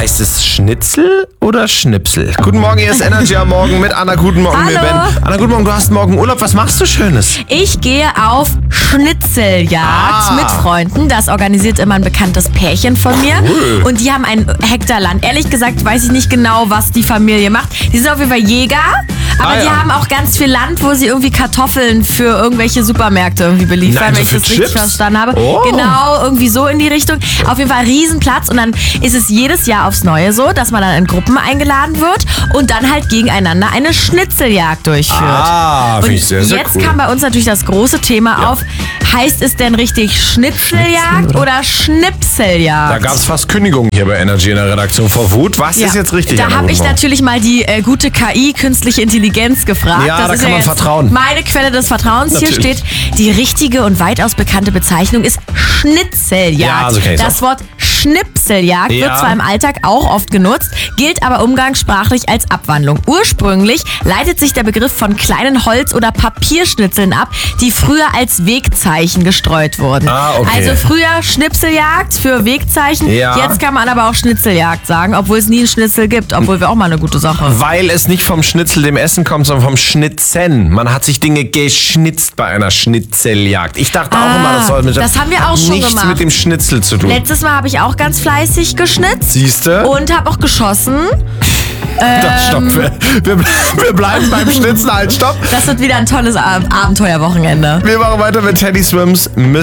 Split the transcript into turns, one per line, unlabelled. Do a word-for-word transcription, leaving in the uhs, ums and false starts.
Heißt es Schnitzel oder Schnipsel? Guten Morgen, hier ist Energy am Morgen mit Anna. Guten Morgen,
Hallo.
mir Ben. Anna, guten Morgen, du hast morgen Urlaub. Was machst du Schönes?
Ich gehe auf Schnitzeljagd
Ah.
mit Freunden. Das organisiert immer ein bekanntes Pärchen von mir.
Cool.
Und die haben ein Hektar Land. Ehrlich gesagt weiß ich nicht genau, was die Familie macht. Die sind auf jeden Fall Jäger. Aber
Ah,
die
ja.
haben auch ganz viel Land, wo sie irgendwie Kartoffeln für irgendwelche Supermärkte irgendwie beliefern,
Nein, so
wenn ich
für
das richtig
Chips?
verstanden habe.
Oh.
Genau, irgendwie so in die Richtung. Auf jeden Fall Riesenplatz. Und dann ist es jedes Jahr aufs Neue so, dass man dann in Gruppen eingeladen wird und dann halt gegeneinander eine Schnitzeljagd durchführt.
Ah, finde ich sehr, sehr
Jetzt
cool.
kam bei uns natürlich das große Thema
Ja.
auf. Heißt es denn richtig Schnitzeljagd oder Schnipseljagd?
Da gab es fast Kündigungen hier bei Energy in der Redaktion vor Wut. Was
Ja.
ist jetzt richtig?
Da
Anna,
habe
guten
ich
Morgen?
natürlich mal die äh, gute K I, künstliche Intelligenz, gefragt.
Ja,
das
da
ist
kann man
jetzt
vertrauen.
Meine Quelle des Vertrauens.
Natürlich.
Hier steht, die richtige und weitaus bekannte Bezeichnung ist Schnitzeljagd.
Ja, so kenn ich's
das
auch.
Wort Schnipseljagd
Ja.
wird zwar im Alltag auch oft genutzt, gilt aber umgangssprachlich als Abwandlung. Ursprünglich leitet sich der Begriff von kleinen Holz- oder Papierschnitzeln ab, die früher als Wegzeichen gestreut wurden.
Ah, okay.
Also früher Schnipseljagd für Wegzeichen,
Ja.
jetzt kann man aber auch Schnitzeljagd sagen, obwohl es nie einen Schnitzel gibt, obwohl wir auch mal eine gute Sache.
Weil es nicht vom Schnitzel, dem Essen kommt, sondern vom Schnitzen. Man hat sich Dinge geschnitzt bei einer Schnitzeljagd. Ich dachte auch
Ah,
immer, das soll mit
das haben wir auch schon
nichts
gemacht.
mit dem Schnitzel zu tun.
Letztes Mal habe ich auch ganz fleißig geschnitzt
Siehste?
und habe auch geschossen.
Das, stopp. Wir, wir, wir bleiben beim Schnitzen. Halt, stopp.
Das wird wieder ein tolles Ab- Abenteuerwochenende.
Wir machen weiter mit Teddy Swims. Miss